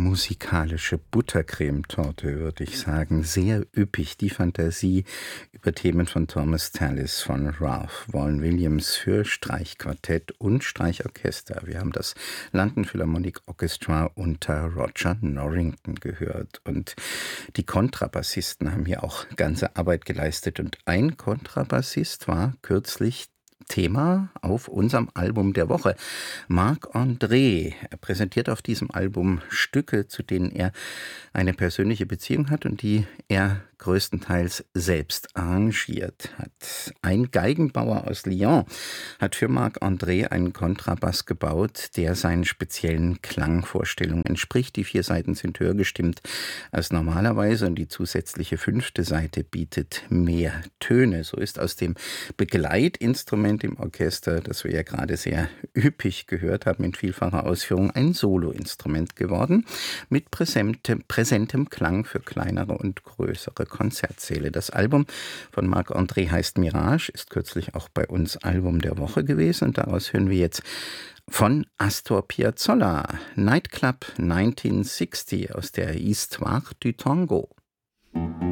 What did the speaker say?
musikalische Buttercremetorte, würde ich sagen. Sehr üppig, die Fantasie über Themen von Thomas Tallis, von Ralph Vaughan Williams für Streichquartett und Streichorchester. Wir haben das London Philharmonic Orchestra unter Roger Norrington gehört. Und die Kontrabassisten haben hier auch ganze Arbeit geleistet. Und ein Kontrabassist war kürzlich Thema auf unserem Album der Woche. Marc-André präsentiert auf diesem Album Stücke, zu denen er eine persönliche Beziehung hat und die er größtenteils selbst arrangiert hat. Ein Geigenbauer aus Lyon hat für Marc-André einen Kontrabass gebaut, der seinen speziellen Klangvorstellungen entspricht. Die 4 Saiten sind höher gestimmt als normalerweise und die zusätzliche 5. Seite bietet mehr Töne. So ist aus dem Begleitinstrument im Orchester, das wir ja gerade sehr üppig gehört haben in vielfacher Ausführung, ein Soloinstrument geworden mit präsentem Klang für kleinere und größere Konzertsäle. Das Album von Marc-André heißt Mirage, ist kürzlich auch bei uns Album der Woche gewesen und daraus hören wir jetzt von Astor Piazzolla, Nightclub 1960 aus der Histoire du Tango.